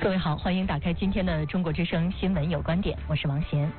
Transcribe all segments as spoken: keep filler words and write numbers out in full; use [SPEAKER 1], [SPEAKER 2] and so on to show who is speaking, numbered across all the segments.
[SPEAKER 1] 各位好，欢迎打开今天的中国之声新闻有观点，我是王贤。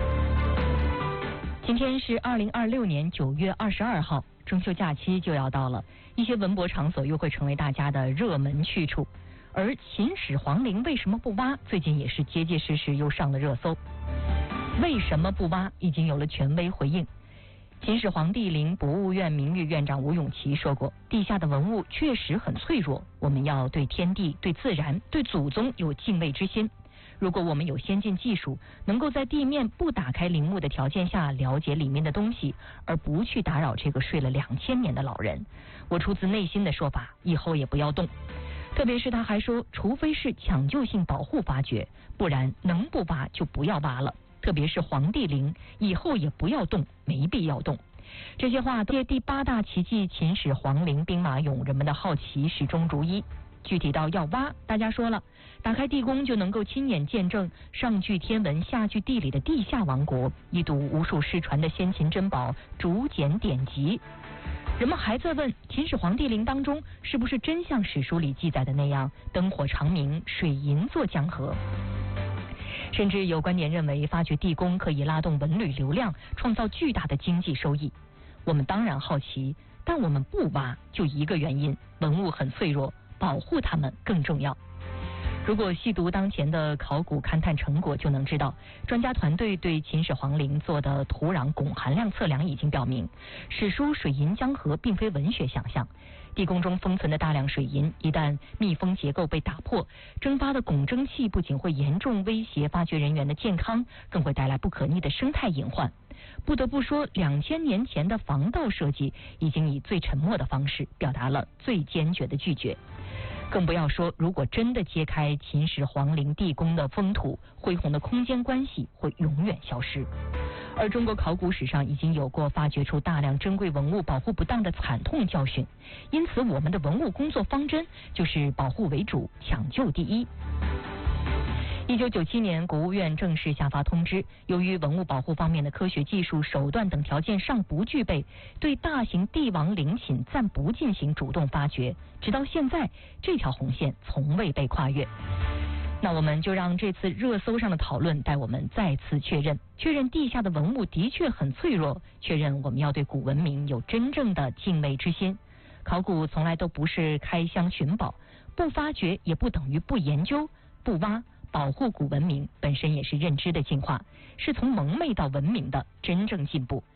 [SPEAKER 1] 今天是二零二六年九月二十二号，中秋假期就要到了，一些文博场所又会成为大家的热门去处。而秦始皇陵为什么不挖？最近也是结结实实又上了热搜。为什么不挖？已经有了权威回应。秦始皇帝陵博物院名誉院长吴永琪说过，地下的文物确实很脆弱，我们要对天地、对自然、对祖宗有敬畏之心。如果我们有先进技术，能够在地面不打开陵墓的条件下了解里面的东西，而不去打扰这个睡了两千年的老人，我出自内心的说法，以后也不要动。特别是他还说，除非是抢救性保护发掘，不然能不挖就不要挖了。特别是皇帝陵，以后也不要动，没必要动。这些话借第八大奇迹秦始皇陵兵马俑，人们的好奇始终如一。具体到要挖，大家说了，打开地宫就能够亲眼见证上具天文下具地理的地下王国，一睹无数失传的先秦珍宝，竹简典籍。人们还在问，秦始皇帝陵当中是不是真像史书里记载的那样，灯火长明，水银作江河？甚至有观点认为，发掘地宫可以拉动文旅流量，创造巨大的经济收益。我们当然好奇，但我们不挖，就一个原因：文物很脆弱，保护它们更重要。如果细读当前的考古勘探成果，就能知道，专家团队对秦始皇陵做的土壤汞含量测量已经表明，史书水银江河并非文学想象。地宫中封存的大量水银，一旦密封结构被打破，蒸发的汞蒸气不仅会严重威胁发掘人员的健康，更会带来不可逆的生态隐患。不得不说，两千年前的防盗设计已经以最沉默的方式表达了最坚决的拒绝。更不要说，如果真的揭开秦始皇陵地宫的封土，恢宏的空间关系会永远消失。而中国考古史上已经有过发掘出大量珍贵文物保护不当的惨痛教训，因此我们的文物工作方针就是保护为主，抢救第一。一九九七年，国务院正式下发通知，由于文物保护方面的科学技术手段等条件尚不具备，对大型帝王陵寝暂不进行主动发掘。直到现在，这条红线从未被跨越。那我们就让这次热搜上的讨论带我们再次确认，确认地下的文物的确很脆弱，确认我们要对古文明有真正的敬畏之心。考古从来都不是开箱寻宝，不发掘也不等于不研究，不挖。保护古文明本身也是认知的进化，是从蒙昧到文明的真正进步。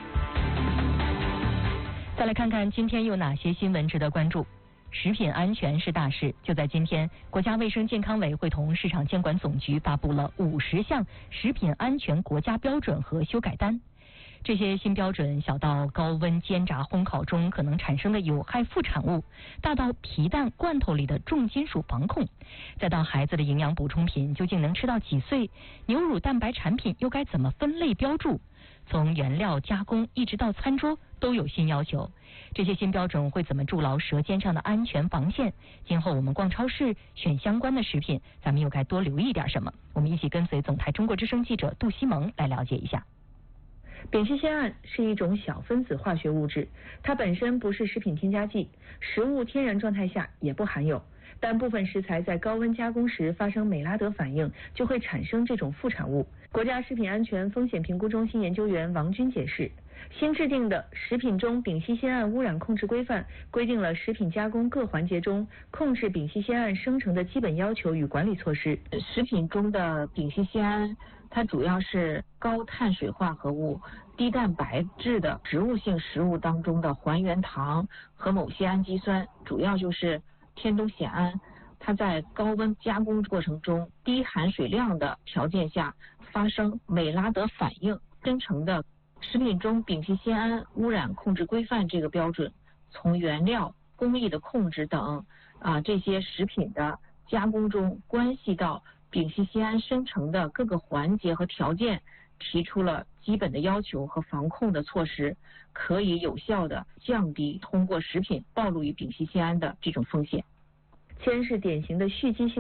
[SPEAKER 1] 再来看看今天有哪些新闻值得关注。食品安全是大事，就在今天，国家卫生健康委会同市场监管总局发布了五十项食品安全国家标准和修改单。这些新标准小到高温煎炸烘烤中可能产生的有害副产物，大到皮蛋罐头里的重金属防控，再到孩子的营养补充品究竟能吃到几岁，牛乳蛋白产品又该怎么分类标注，从原料加工一直到餐桌都有新要求。这些新标准会怎么筑牢舌尖上的安全防线？今后我们逛超市选相关的食品，咱们又该多留意点什么？我们一起跟随总台中国之声记者杜西蒙来了解一下。
[SPEAKER 2] 丙烯酰胺是一种小分子化学物质，它本身不是食品添加剂，食物天然状态下也不含有，但部分食材在高温加工时发生美拉德反应，就会产生这种副产物。国家食品安全风险评估中心研究员王军解释，新制定的《食品中丙烯酰胺污染控制规范》规定了食品加工各环节中控制丙烯酰胺生成的基本要求与管理措施。
[SPEAKER 3] 食品中的丙烯酰胺它主要是高碳水化合物、低蛋白质的植物性食物当中的还原糖和某些氨基酸，主要就是天冬酰胺。它在高温加工过程中低含水量的条件下发生美拉德反应生成的。食品中丙烯酰胺污染控制规范这个标准，从原料、工艺的控制等啊这些食品的加工中关系到丙烯酰胺生成的各个环节和条件，提出了基本的要求和防控的措施，可以有效的降低通过食品暴露于丙烯酰胺的这种风险。
[SPEAKER 2] 铅是典型的蓄积性